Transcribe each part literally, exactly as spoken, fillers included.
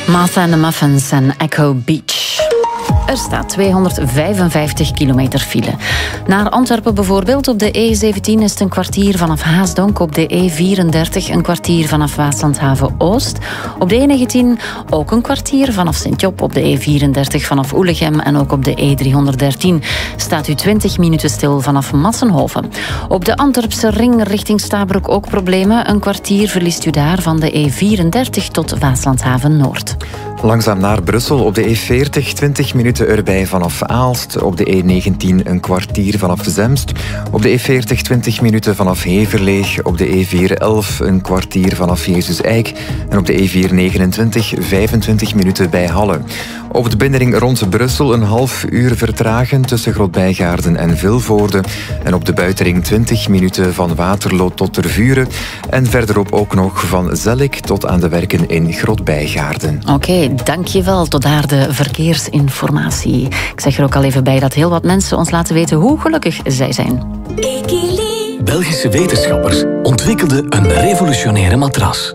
Martha and the Muffins en Echo Beach. Er staat tweehonderdvijfenvijftig kilometer file. Naar Antwerpen bijvoorbeeld op de E zeventien is het een kwartier vanaf Haasdonk. Op de E vierendertig een kwartier vanaf Waaslandhaven-Oost. Op de E negentien ook een kwartier vanaf Sint-Job. Op de E vierendertig vanaf Oelegem. En ook op de E driehonderddertien staat u twintig minuten stil vanaf Massenhoven. Op de Antwerpse ring richting Stabroek ook problemen. Een kwartier verliest u daar van de E vierendertig tot Waaslandhaven-Noord. Langzaam naar Brussel op de E veertig, twintig minuten erbij vanaf Aalst. Op de E negentien een kwartier vanaf Zemst. Op de E veertig, twintig minuten vanaf Heverleeg. Op de E vierhonderdelf een kwartier vanaf Jezus-Eik. En op de E vierhonderdnegenentwintig, vijfentwintig minuten bij Halle. Op de binnenring rond Brussel een half uur vertragen tussen Grootbijgaarden en Vilvoorde. En op de buitenring twintig minuten van Waterloo tot Tervuren. En verderop ook nog van Zellik tot aan de werken in Grootbijgaarden. Oké, okay, dankjewel. Tot daar de verkeersinformatie. Ik zeg er ook al even bij dat heel wat mensen ons laten weten hoe gelukkig zij zijn. Belgische wetenschappers ontwikkelden een revolutionaire matras.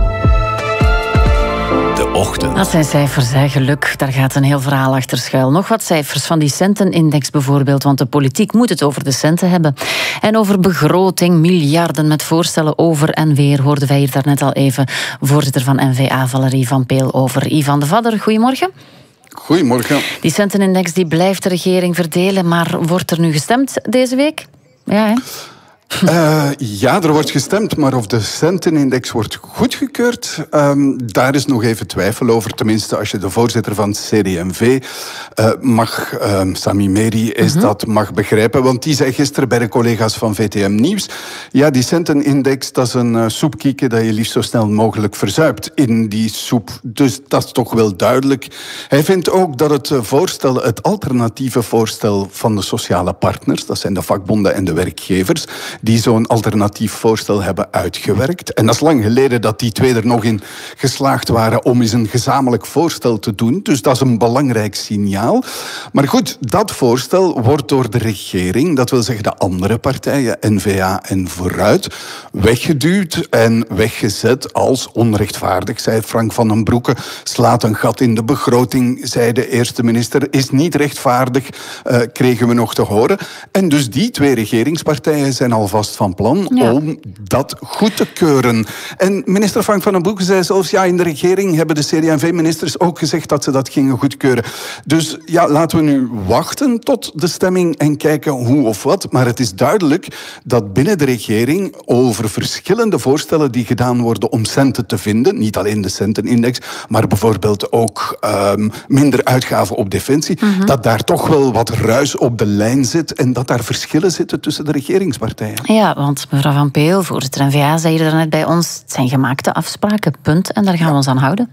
Ochtend. Dat zijn cijfers, hè. Geluk. Daar gaat een heel verhaal achter schuil. Nog wat cijfers van die centenindex bijvoorbeeld, want de politiek moet het over de centen hebben. En over begroting, miljarden met voorstellen over en weer, hoorden wij hier daarnet al even voorzitter van N V A, Valerie Van Peel, over. Ivan de Vadder, goedemorgen. Goedemorgen. Die centenindex die blijft de regering verdelen, maar wordt er nu gestemd deze week? Ja, hè? Uh, ja, er wordt gestemd, maar of de centenindex wordt goedgekeurd, um, daar is nog even twijfel over. Tenminste, als je de voorzitter van het C D M V uh, mag, uh, Sami Meri, is uh-huh. dat mag begrijpen. Want die zei gisteren bij de collega's van V T M Nieuws, ja, die centenindex, dat is een uh, soepkieken dat je liefst zo snel mogelijk verzuipt in die soep. Dus dat is toch wel duidelijk. Hij vindt ook dat het voorstel, het alternatieve voorstel van de sociale partners, dat zijn de vakbonden en de werkgevers, die zo'n alternatief voorstel hebben uitgewerkt. En dat is lang geleden dat die twee er nog in geslaagd waren om eens een gezamenlijk voorstel te doen. Dus dat is een belangrijk signaal. Maar goed, dat voorstel wordt door de regering, dat wil zeggen de andere partijen, N V A en Vooruit, weggeduwd en weggezet als onrechtvaardig, zei Frank van den Broeke. Slaat een gat in de begroting, zei de eerste minister. Is niet rechtvaardig, uh, kregen we nog te horen. En dus die twee regeringspartijen zijn al vast van plan ja. om dat goed te keuren. En minister Frank van den Broeke zei zelfs, ja, in de regering hebben de C D M V-ministers ook gezegd dat ze dat gingen goedkeuren. Dus ja, laten we nu wachten tot de stemming en kijken hoe of wat. Maar het is duidelijk dat binnen de regering over verschillende voorstellen die gedaan worden om centen te vinden, niet alleen de centenindex, maar bijvoorbeeld ook um, minder uitgaven op defensie, mm-hmm. dat daar toch wel wat ruis op de lijn zit en dat daar verschillen zitten tussen de regeringspartijen. Ja, want mevrouw Van Peel, voorzitter N V A, zei er net bij ons, het zijn gemaakte afspraken, punt, en daar gaan we ons aan houden.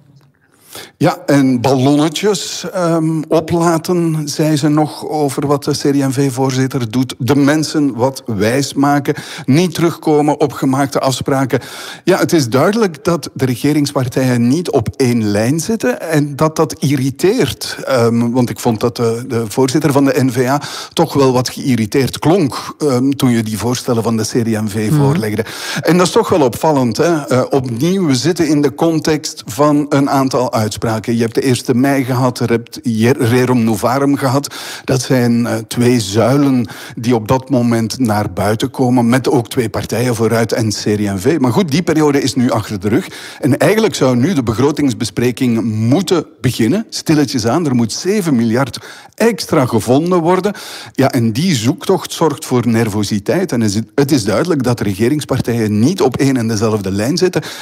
Ja, en ballonnetjes um, oplaten, zei ze nog over wat de C D M V-voorzitter doet. De mensen wat wijs maken, niet terugkomen op gemaakte afspraken. Ja, het is duidelijk dat de regeringspartijen niet op één lijn zitten en dat dat irriteert. Um, want ik vond dat de, de voorzitter van de N V A toch wel wat geïrriteerd klonk um, toen je die voorstellen van de C D M V mm. voorlegde. En dat is toch wel opvallend, hè? Uh, opnieuw, we zitten in de context van een aantal uitspraken. Je hebt de eerste mei gehad, je hebt Rerum Novarum gehad. Dat zijn uh, twee zuilen die op dat moment naar buiten komen, met ook twee partijen, Vooruit en C D M V. Maar goed, die periode is nu achter de rug. En eigenlijk zou nu de begrotingsbespreking moeten beginnen, stilletjes aan. Er moet zeven miljard extra gevonden worden. Ja, en die zoektocht zorgt voor nervositeit. En het is duidelijk dat de regeringspartijen niet op één en dezelfde lijn zitten.